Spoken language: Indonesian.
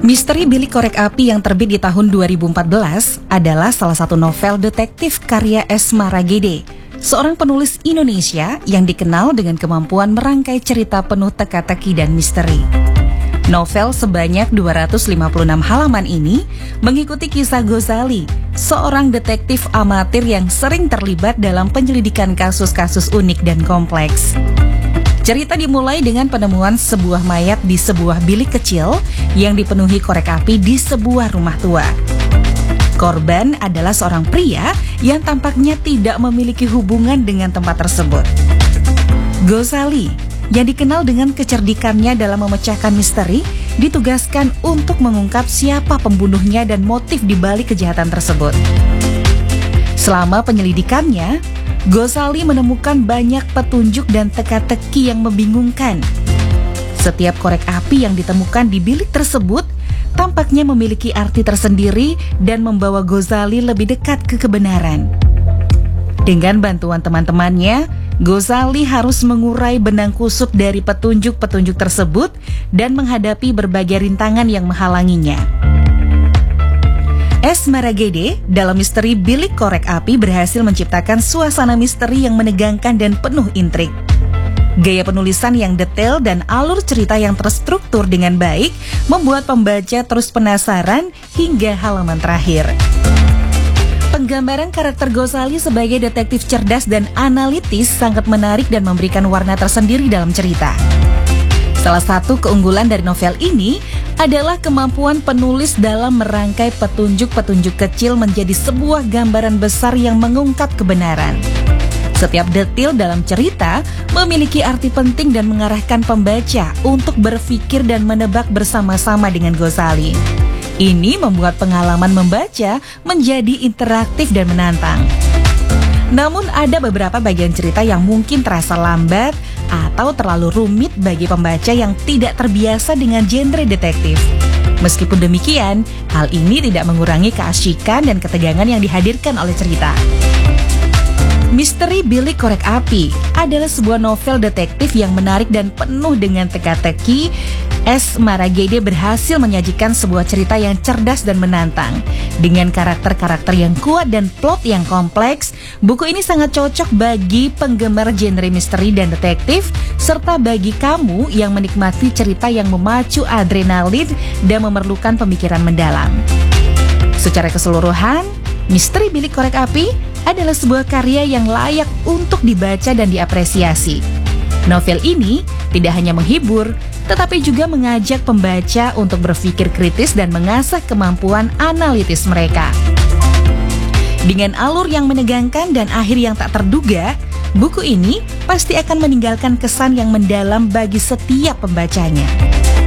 Misteri Bilik Korek Api yang terbit di tahun 2014 adalah salah satu novel detektif karya S. Maragede, seorang penulis Indonesia yang dikenal dengan kemampuan merangkai cerita penuh teka-teki dan misteri. Novel sebanyak 256 halaman ini mengikuti kisah Ghazali, seorang detektif amatir yang sering terlibat dalam penyelidikan kasus-kasus unik dan kompleks. Cerita dimulai dengan penemuan sebuah mayat di sebuah bilik kecil yang dipenuhi korek api di sebuah rumah tua. Korban adalah seorang pria yang tampaknya tidak memiliki hubungan dengan tempat tersebut. Ghazali, yang dikenal dengan kecerdikannya dalam memecahkan misteri, ditugaskan untuk mengungkap siapa pembunuhnya dan motif di balik kejahatan tersebut. Selama penyelidikannya, Ghazali menemukan banyak petunjuk dan teka-teki yang membingungkan. Setiap korek api yang ditemukan di bilik tersebut tampaknya memiliki arti tersendiri dan membawa Ghazali lebih dekat ke kebenaran. Dengan bantuan teman-temannya, Ghazali harus mengurai benang kusut dari petunjuk-petunjuk tersebut dan menghadapi berbagai rintangan yang menghalanginya. S. Maragede dalam misteri Bilik Korek Api berhasil menciptakan suasana misteri yang menegangkan dan penuh intrik. Gaya penulisan yang detail dan alur cerita yang terstruktur dengan baik membuat pembaca terus penasaran hingga halaman terakhir. Penggambaran karakter Ghazali sebagai detektif cerdas dan analitis sangat menarik dan memberikan warna tersendiri dalam cerita. Salah satu keunggulan dari novel ini adalah kemampuan penulis dalam merangkai petunjuk-petunjuk kecil menjadi sebuah gambaran besar yang mengungkap kebenaran. Setiap detail dalam cerita memiliki arti penting dan mengarahkan pembaca untuk berpikir dan menebak bersama-sama dengan Ghazali. Ini membuat pengalaman membaca menjadi interaktif dan menantang. Namun ada beberapa bagian cerita yang mungkin terasa lambat atau terlalu rumit bagi pembaca yang tidak terbiasa dengan genre detektif. Meskipun demikian, hal ini tidak mengurangi keasyikan dan ketegangan yang dihadirkan oleh cerita. Misteri Bilik Korek Api adalah sebuah novel detektif yang menarik dan penuh dengan teka-teki. S. Maragede berhasil menyajikan sebuah cerita yang cerdas dan menantang. Dengan karakter-karakter yang kuat dan plot yang kompleks, buku ini sangat cocok bagi penggemar genre misteri dan detektif, serta bagi kamu yang menikmati cerita yang memacu adrenalin dan memerlukan pemikiran mendalam. Secara keseluruhan, Misteri Bilik Korek Api adalah sebuah karya yang layak untuk dibaca dan diapresiasi. Novel ini tidak hanya menghibur, tetapi juga mengajak pembaca untuk berpikir kritis dan mengasah kemampuan analitis mereka. Dengan alur yang menegangkan dan akhir yang tak terduga, buku ini pasti akan meninggalkan kesan yang mendalam bagi setiap pembacanya.